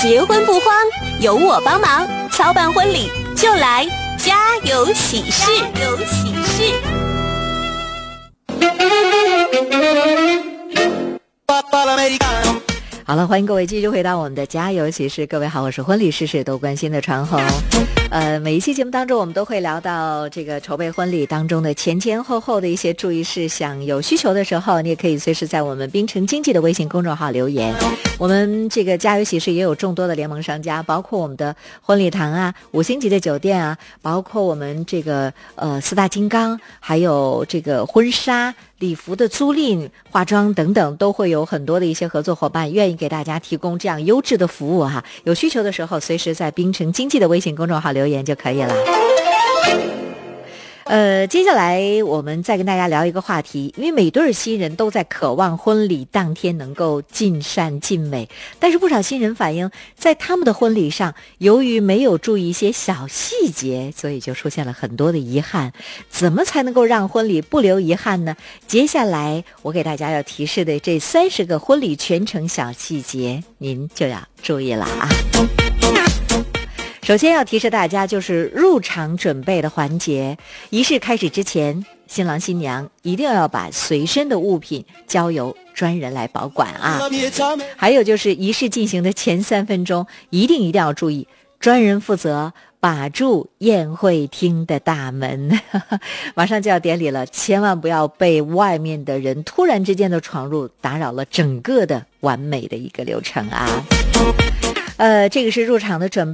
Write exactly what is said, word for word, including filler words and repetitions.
结婚不慌，有我帮忙，操办婚礼就来家有喜事，家有喜事。 好了，欢迎各位继续回到我们的家有喜事。各位好，我是婚礼事事都关心的传红。呃，每一期节目当中，我们都会聊到这个筹备婚礼当中的前前后后的一些注意事项。有需求的时候，你也可以随时在我们滨城经济的微信公众号留言。我们这个家有喜事也有众多的联盟商家，包括我们的婚礼堂啊、五星级的酒店啊，包括我们这个呃四大金刚，还有这个婚纱、礼服的租赁、化妆等等，都会有很多的一些合作伙伴愿意给大家提供这样优质的服务哈。有需求的时候，随时在滨城经济的微信公众号留言就可以了。呃，接下来我们再跟大家聊一个话题，因为每对新人都在渴望婚礼当天能够尽善尽美，但是不少新人反映，在他们的婚礼上，由于没有注意一些小细节，所以就出现了很多的遗憾。怎么才能够让婚礼不留遗憾呢？接下来我给大家要提示的这三十个婚礼全程小细节，您就要注意了啊。首先要提示大家，就是入场准备的环节。仪式开始之前，新郎新娘一定要把随身的物品交由专人来保管啊。还有就是仪式进行的前三分钟，一定一定要注意，专人负责把住宴会厅的大门。马上就要典礼了，千万不要被外面的人突然之间的闯入，打扰了整个的完美的一个流程啊。呃，这个是入场的准备。